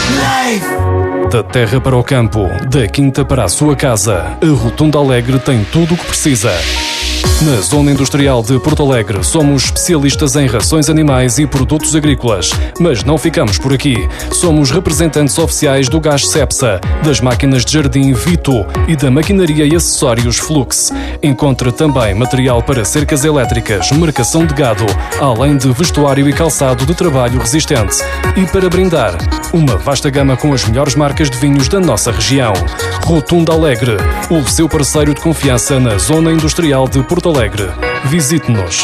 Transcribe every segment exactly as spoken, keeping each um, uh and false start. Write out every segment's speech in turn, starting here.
Da terra para o campo, da quinta para a sua casa, a Rotunda Alegre tem tudo o que precisa. Na Zona Industrial de Porto Alegre, somos especialistas em rações animais e produtos agrícolas. Mas não ficamos por aqui. Somos representantes oficiais do gás Cepsa, das máquinas de jardim Vito e da maquinaria e acessórios Flux. Encontra também material para cercas elétricas, marcação de gado, além de vestuário e calçado de trabalho resistente. E para brindar, uma vasta gama com as melhores marcas de vinhos da nossa região. Rotunda Alegre, o seu parceiro de confiança na Zona Industrial de Porto Alegre. Visite-nos.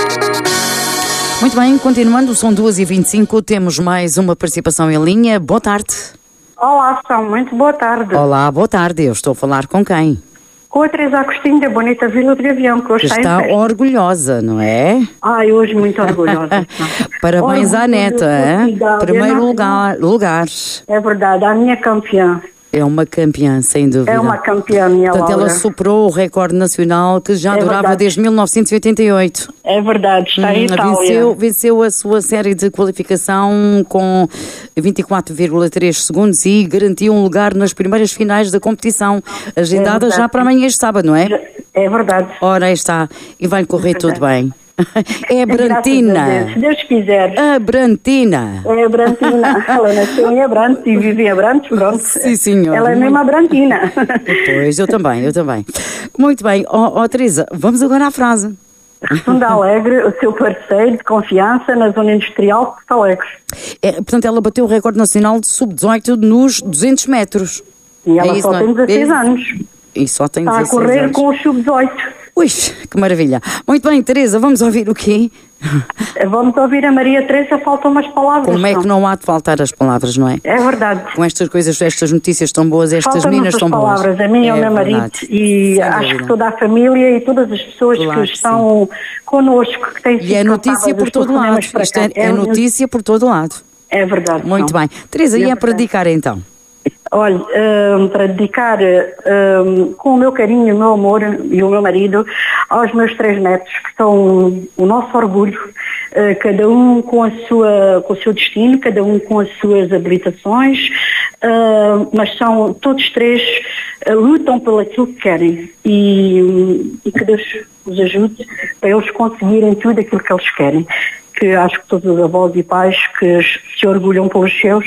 Muito bem, continuando, são duas e vinte e cinco, temos mais uma participação em linha. Boa tarde. Olá, são muito boa tarde. Olá, boa tarde. Eu estou a falar com quem? Com a Teresa Agostinho, da bonita Vila de Gavião, que hoje Que está, está orgulhosa, não é? Ai, hoje muito orgulhosa. Parabéns à neta, hein? Primeiro lugar, lugar. É verdade, a minha campeã. É uma campeã, sem dúvida. É uma campeã, minha Portanto, Laura. ela superou o recorde nacional que já É durava verdade. desde mil novecentos e oitenta e oito. É verdade, está em Hum, Itália. venceu, venceu a sua série de qualificação com vinte e quatro vírgula três segundos e garantiu um lugar nas primeiras finais da competição, agendada É já verdade. para amanhã este sábado, não é? É verdade. Ora, aí está. E vai correr tudo verdade. bem. É a Graças a Deus, Brantina. se Deus quiser. A Brantina. É a Brantina. Ela nasceu em Abrantes e vive em Abrantes, pronto. Sim, senhor. Ela é mesmo a Brantina. Pois, eu também, eu também. Muito bem. Ó, ó, Teresa, vamos agora à frase. Rotunda Alegre, o seu parceiro de confiança na Zona Industrial de Porto Alegre. É, portanto, ela bateu o recorde nacional de sub dezoito nos duzentos metros. E ela É isso, só não é? tem dezasseis É- anos. E só tem Está a dezasseis correr anos. com o sub dezoito. Ui, que maravilha. Muito bem, Teresa, vamos ouvir o quê? Vamos ouvir a Maria Teresa, faltam umas palavras. Como é que não há de faltar as palavras, não é? É verdade. Com estas coisas, estas notícias tão boas, estas Faltam meninas muitas tão boas. palavras, a mim e ao É meu marido verdade. e Sem acho dúvida. que toda a família e todas as pessoas Claro que que estão connosco, que têm sido E é notícia capazes por de todo lado. telefonemas para Isto cá. é, é notícia por todo lado. É verdade. Muito não. bem. Teresa, É e é para verdade. dedicar então? Olha, hum, para dedicar hum, com o meu carinho, o meu amor e o meu marido aos meus três netos, que são o nosso orgulho, eh, cada um com, a sua, com o seu destino, cada um com as suas habilitações, hum, mas são todos três, eh, lutam pelo aquilo que querem e, hum, e que Deus os ajude para eles conseguirem tudo aquilo que eles querem. Que acho que todos os avós e pais que se orgulham pelos seus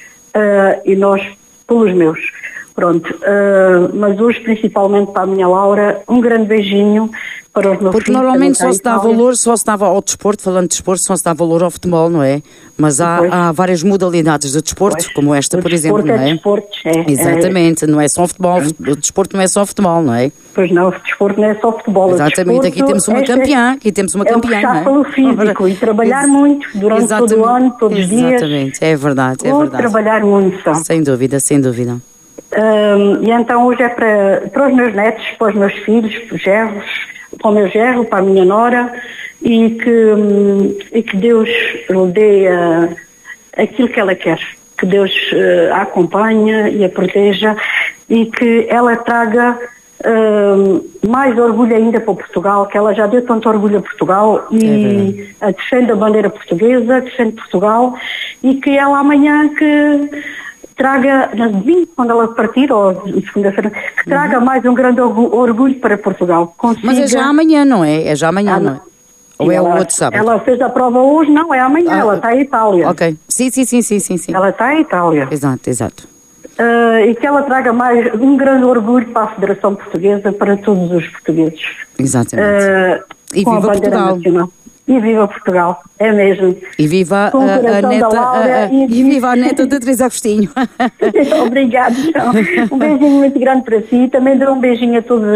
eh, e nós pelos meus. Pronto. Uh, mas hoje, principalmente para a minha Laura, um grande beijinho para os meus Porque filhos. normalmente também só se dá está em Itália. valor, só se dá ao desporto, falando de desporto, só se dá valor ao futebol, não é? Mas há, Pois. há várias modalidades de desporto, Pois. como esta, O por exemplo, desporto não é é? desporto, é. Exatamente, não é só futebol, o desporto não é só futebol, não é? Pois não, o desporto não é só futebol. o Exatamente, aqui desporto temos uma é- campeã, aqui temos uma é o campeã, puxar não é? pelo físico e trabalhar Ex- muito durante todo o Exatamente, ano, todos os dias. Exatamente, é verdade, é Ou verdade. trabalhar muito só. Sem dúvida, sem dúvida. Um, e então hoje é para, para os meus netos, para os meus filhos, para os gerros, para o meu gerro, para a minha nora, e que, hum, e que Deus lhe dê uh, aquilo que ela quer, que Deus uh, a acompanhe e a proteja e que ela traga hum, mais orgulho ainda para Portugal, que ela já deu tanto orgulho a Portugal e a defende a bandeira portuguesa, defende Portugal e que ela amanhã que traga, na domingo, quando ela partir, ou segunda-feira, que traga mais um grande orgu- orgulho para Portugal. Consiga... Mas é já amanhã, não é? É já amanhã, Ah, não é? Ou é o ela, outro sábado? Ela fez a prova hoje, não, é amanhã, Ah, ela está em Itália. Ok. Sim, sim, sim, sim, sim, sim. Ela está em Itália. Exato, exato. Ah, e que ela traga mais um grande orgulho para a Federação Portuguesa, para todos os portugueses. Exatamente. Ah, E com a viva bandeira Portugal. nacional. E viva Portugal, é mesmo. E viva Com o a, a coração da neta, Laura a- a- e- e viva a neta da Teresa Agostinho. Obrigada, João. Um beijinho muito grande para si. Também dou um beijinho a todos